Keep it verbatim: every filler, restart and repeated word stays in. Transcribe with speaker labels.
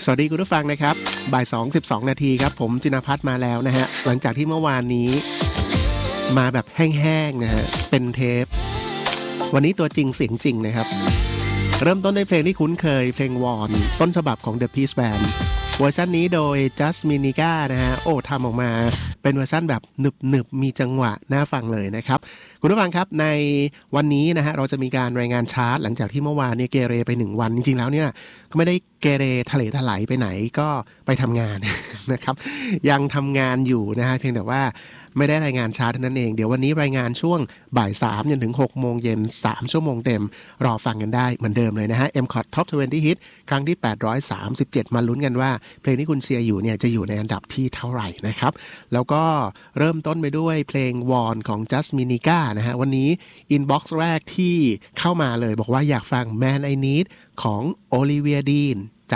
Speaker 1: วัสดีคุณผู้ฟังนะครับบ่ายสอง สิบสองนาทีครับผมจินภัทรมาแล้วนะฮะหลังจากที่เมื่อวานนี้มาแบบแห้งๆนะฮะเป็นเทปวันนี้ตัวจริงเสียงจริงนะครับเริ่มต้นด้วยเพลงที่คุ้นเคยเพลงวอนต้นฉบับของ The Peace Band เวอร์ชันนี้โดย Just Minica นะฮะโอ้ทำออกมาเป็นเวอร์ชันแบบหนึบๆมีจังหวะน่าฟังเลยนะครับคุณผู้ฟังครับในวันนี้นะฮะเราจะมีการรายงานชาร์ตหลังจากที่เมื่อวานเนี่ยเกเรไปหนึ่งวันจริงๆแล้วเนี่ยก็ไม่ได้เกเรทะเลถลายไปไหนก็ไปทำงาน นะครับยังทำงานอยู่นะฮะเพียงแต่ว่าไม่ได้รายงานชาร์ตเท่านั้นเองเดี๋ยววันนี้รายงานช่วงบ่ายสามจนถึงหกโมงเย็นสามชั่วโมงเต็มรอฟังกันได้เหมือนเดิมเลยนะฮะ เอ็ม ซี โอ ที Top ยี่สิบ Hit ครั้งที่แปดร้อยสามสิบเจ็ดมาลุ้นกันว่าเพลงที่คุณเชียร์อยู่เนี่ยจะอยู่ในอันดับที่เท่าไหร่นะครับแล้วก็เริ่มต้นไปด้วยเพลงวอนของ Just Minica นะฮะวันนี้อินบ็อกซ์แรกที่เข้ามาเลยบอกว่าอยากฟัง Man I Need ของ Olivia Dean จ